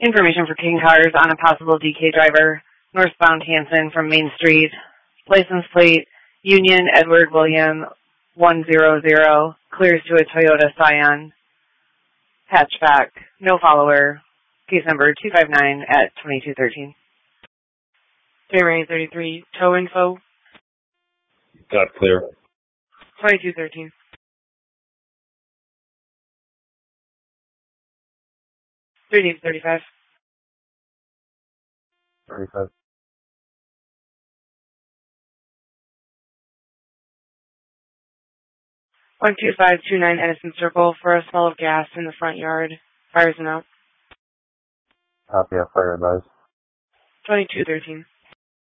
Information for King Cars on a possible DK driver, northbound Hanson from Main Street. License plate, Union Edward William 100, clears to a Toyota Scion. Hatchback, no follower. Case number 259 at 2213. Ray 33, tow info. Got clear. 2213. Reading 35. 35. 12529 Edison Circle for a smell of gas in the front yard. Fires and out. Copy, fire advised. 2213.